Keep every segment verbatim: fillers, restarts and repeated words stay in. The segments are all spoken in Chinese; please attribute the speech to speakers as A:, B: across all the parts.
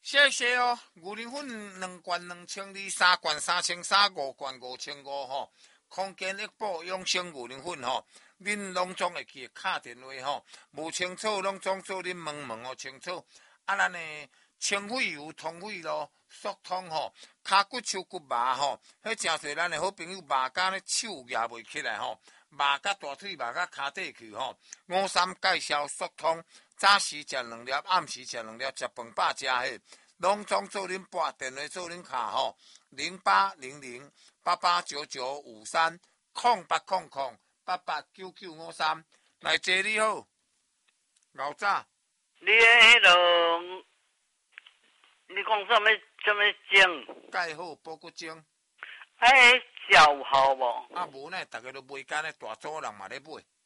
A: 谢谢哦，牛奶粉两罐两千二，三罐三千三，五罐五千五吼。空间一宝养生牛奶粉吼，恁拢总会记打电话吼，无清楚拢总做恁问问哦清楚。啊，咱诶清肺油、通肺咯、速通吼，骹骨、手骨麻吼，迄诚侪咱诶好朋友麻甲咧手举袂起来吼，麻甲大腿麻甲骹底去吼。五三介绍速通，早时食两粒，暗时食两粒，食饭饱食迄，拢总做恁拨电话做恁卡吼，零八零零八八九九五三空八空空八八九九五三，来坐你好，老早。
B: 你迄落，你讲什么什么精？
A: 钙好补骨精。
B: 迄食有效无？
A: 啊无呢，逐个都卖干咧，大组人嘛咧买。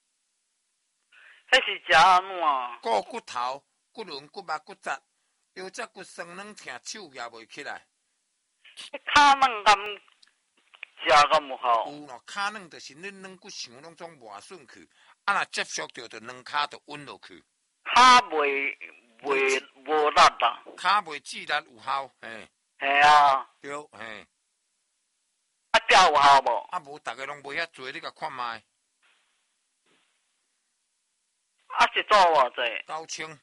B: 迄是食安怎？
A: 顾骨头、骨轮、骨肉、骨节，腰脊骨酸软疼，手举袂起来。
B: 骹软敢食敢有效？
A: 有咯，骹软就是恁软骨想拢总磨顺去，啊若接触着，就两骹就稳落去。
B: 骹袂袂无力啊？
A: 骹袂止力有效，嘿。
B: 嘿啊。
A: 对，嘿。
B: 啊，吊有效无？
A: 啊无，逐个拢袂遐做，你甲看卖。
B: 啊，一组偌济？
A: 九千。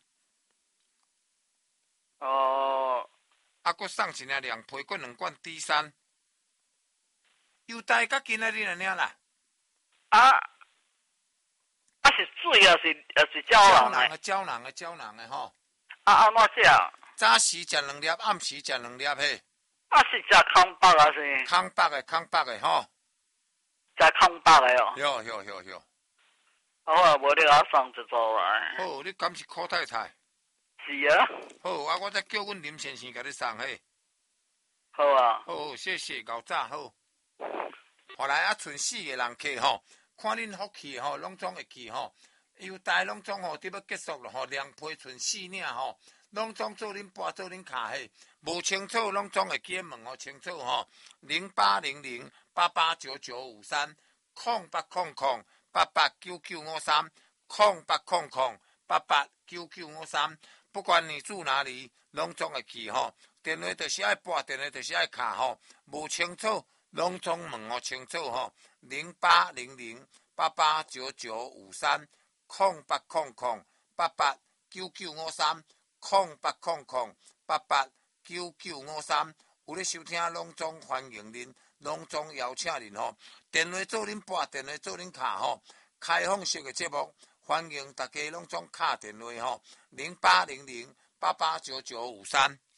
B: 哦。
A: 啊，佮送一领凉被，佮两罐 D 三。优待甲今仔日安尼啦。
B: 啊。啊是水啊，是啊是胶囊
A: 诶，胶囊诶，胶囊诶吼。
B: 啊安怎食？
A: 早时食两粒，暗时食两粒嘿。
B: 啊是食空白啊是？
A: 空白诶，空白诶吼。
B: 食空白诶哦。
A: 哟哟哟哟。
B: 好啊，无你甲我送一组来。
A: 好，你敢是柯太太？
B: 是啊。
A: 好，啊，我再叫阮林先生甲你送嘿。
B: 好啊。
A: 好，谢谢，牛早好。后来啊，剩四个人客吼。看恁福气吼，拢总会去吼。优待拢总吼，伫要结束了吼，凉皮剩四领吼，拢总做恁拨做恁卡嘿。无清楚拢总会记问吼清楚吼。零八零零八八九九五三空八空空八八九九五三空八空空八八九九五三，不管你住哪里，拢总会去吼。电话就是爱拨，电话就是爱卡吼。无清楚。拢总问我清楚吼，零八零零八八九九五三空八空空八八九九五三空八空空八八九九五三，有咧收听拢总欢迎恁，拢总邀请恁吼。电话做恁拨，电话做恁卡吼，开放式的节目，欢迎大家拢总敲电话吼，零八零零八八九九五三。